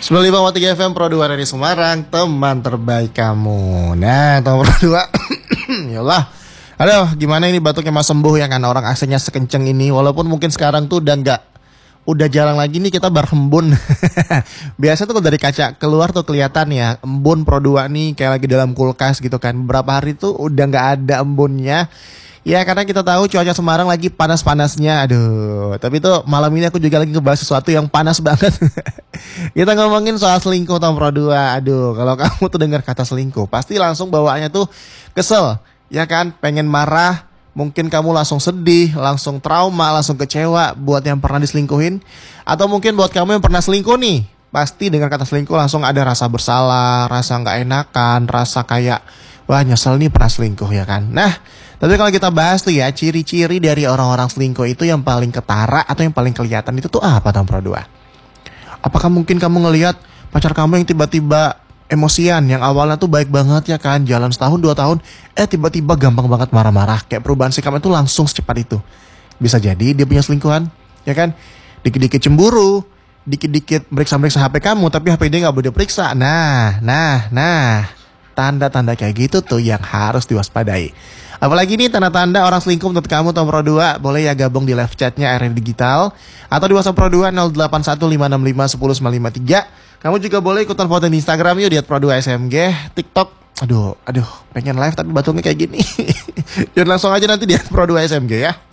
95,3 FM Pro 2 dari Semarang, teman terbaik kamu. Nah, teman Pro 2. Yalah. Aduh, gimana ini batuknya mas sembuh ya kan, orang AC-nya sekenceng ini. Walaupun mungkin sekarang tuh udah jarang lagi nih kita berhembun. Biasa tuh kalau dari kaca keluar tuh kelihatan ya embun Pro 2 nih kayak lagi dalam kulkas gitu kan. Beberapa hari tuh udah nggak ada embunnya. Ya karena kita tahu cuaca Semarang lagi panas-panasnya. Aduh, tapi tuh malam ini aku juga lagi ngebahas sesuatu yang panas banget. Kita ngomongin soal selingkuh Tom Pro 2. Aduh, kalau kamu tuh dengar kata selingkuh, pasti langsung bawaannya tuh kesel. Ya kan, pengen marah, mungkin kamu langsung sedih, langsung trauma, langsung kecewa buat yang pernah diselingkuhin. Atau mungkin buat kamu yang pernah selingkuh nih, pasti dengar kata selingkuh langsung ada rasa bersalah, rasa nggak enakan, rasa kayak wah nyesel nih pernah selingkuh ya kan. Nah, tapi kalau kita bahas tuh ya, ciri-ciri dari orang-orang selingkuh itu yang paling ketara atau yang paling kelihatan itu tuh apa Tom Pro 2? Apakah mungkin kamu ngelihat pacar kamu yang tiba-tiba emosian, yang awalnya tuh baik banget ya kan, jalan setahun 2 tahun, tiba-tiba gampang banget marah-marah, kayak perubahan sikapnya tuh langsung secepat itu. Bisa jadi dia punya selingkuhan, ya kan? Dikit-dikit cemburu, dikit-dikit meriksa-meriksa HP kamu, tapi HP dia nggak boleh diperiksa. Nah, tanda-tanda kayak gitu tuh yang harus diwaspadai. Apalagi nih tanda-tanda orang selingkuh menurut kamu Tom Pro 2, boleh ya gabung di live chatnya RN Digital atau di WhatsApp Pro 2 0815651053. Kamu juga boleh ikutan foto di Instagram yuk di @pro2smg, TikTok. Aduh, pengen live tapi batuknya kayak gini. Jangan langsung aja nanti di @pro2smg ya.